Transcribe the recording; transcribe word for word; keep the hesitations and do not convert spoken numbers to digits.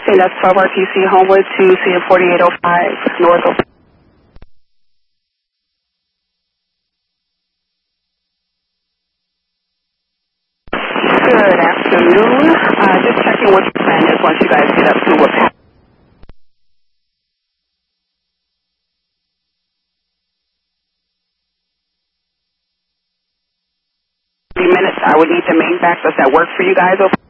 And that's twelve R T C Homewood to C M forty-eight oh five North of. Good afternoon. Uh, just checking what your plan is once you guys get up to what path. Minutes. I would need the main back. Does that work for you guys?